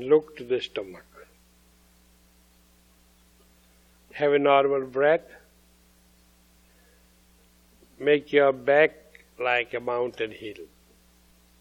look to the stomach. Have a normal breath. Make your back like a mountain hill.